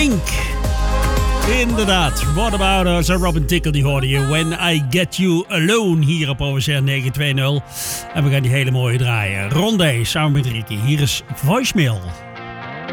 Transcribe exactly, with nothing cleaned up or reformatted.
Pink. Inderdaad. What About Us en Robin Tickle, die hoorde je. When I Get You Alone hier op O S R negen twee nul. En we gaan die hele mooie draaien. Rondé samen met Ricky. Hier is Voicemail.